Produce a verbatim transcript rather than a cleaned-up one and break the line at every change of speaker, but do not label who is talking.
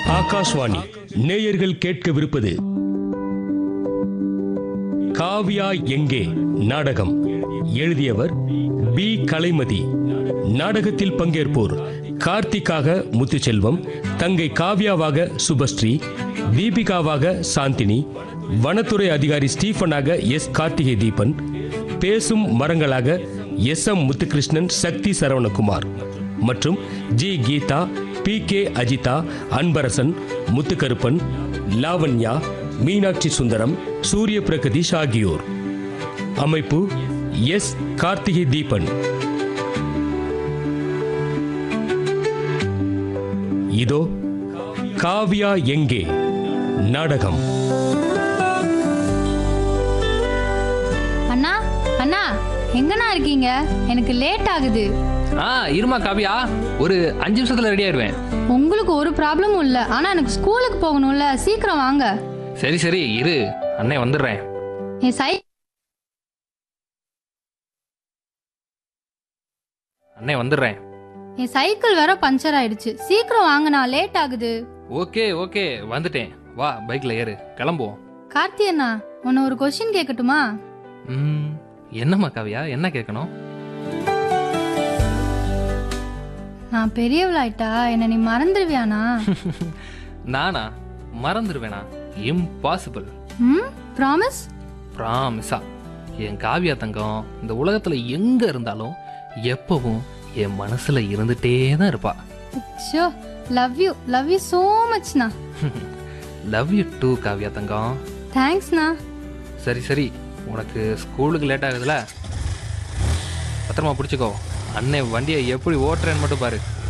ஆகாஷ்வாணி நேயர்கள் கேட்கவிருப்பது காவ்யா எங்கே நாடகம். எழுதியவர் பி கலைமதி. நாடகத்தில் பங்கேற்போர் கார்த்திக்காக முத்துச்செல்வம், தங்கை காவ்யாவாக சுபஸ்ரீ, தீபிகாவாக சாந்தினி, வனத்துறை அதிகாரி ஸ்டீஃபனாக எஸ் கார்த்திகை தீபன், பேசும் மரங்களாக எஸ் எம் முத்துகிருஷ்ணன், சக்தி சரவணகுமார் மற்றும் G Geetha, B K Ajitha, Anbarasan, Muthukaruppan, Lavanya, Meenakshi Sundaram, சூரிய பிரகதீஷ் ஆகியோர். அமைப்பு எஸ் கார்த்திகை தீபன். இதோ காவ்யா எங்கே நாடகம்.
அண்ணா அண்ணா எங்கண்ணா இருக்கீங்க? எனக்கு லேட் ஆகுது.
ஆ இருமா காவியா, ஒரு அஞ்சு நிமிஷத்துல ரெடி ஆயிடுவேன்.
உங்களுக்கு ஒரு ப்ராப்ளமும் இல்ல, ஆனா எனக்கு ஸ்கூலுக்கு போகணும்ல, சீக்கிரம் வாங்க.
சரி சரி இரு, அண்ணே வந்துடுறேன்.
என் சை
அண்ணே வந்துடுறேன்.
என் சைக்கிள் வேற பஞ்சர் ஆயிடுச்சு, சீக்கிரம் வாங்கண்ணா, லேட் ஆகுது.
ஓகே ஓகே வந்துட்டேன், வா பைக்ல ஏறு, கிளம்புவோம்.
கார்த்தி அண்ணா, உன்னை ஒரு கொஸ்டின் கேட்கட்டுமா?
ம் என்னம்மா காவியா, என்ன கேட்கணும்?
நான் பெரியவளாயிட்டா என்ன நீ மறந்துடுவியானா?
நானா மறந்துடுவேனா? இம்பாசிபிள்.
ம் ப்ராமிஸ்?
ப்ராமிஸா. என் காவியா தங்கம் இந்த உலகத்துல எங்க இருந்தாலும் எப்பவும் என் மனசுல இருந்துட்டே தான் இருப்பா.
Show, love you love you so மச்ண்ணா.
Love you two Kavya தங்கம்.
தேங்க்ஸ்ண்ணா.
சரி சரி, உனக்கு ஸ்கூலுக்கு லேட் ஆகுதுல, பத்திரமா பிடிச்சிக்கோ. அண்ணே வண்டியை எப்படி ஓட்டுறேன்னு மட்டும் பாரு.